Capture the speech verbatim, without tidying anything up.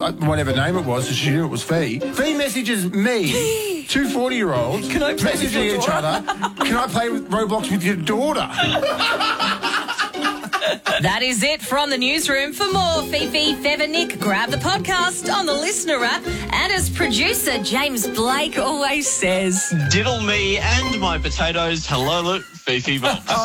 uh, whatever name it was, so she knew it was Fee. Fee messages me, two forty-year-olds, Can I play with messaging your each other, can I play with Roblox with your daughter? That is it from the newsroom. For more Fifi, Fev and Nick, grab the podcast on the Listener app. And as producer James Blake always says, Diddle me and my potatoes. Hello, look, Fifi Bob.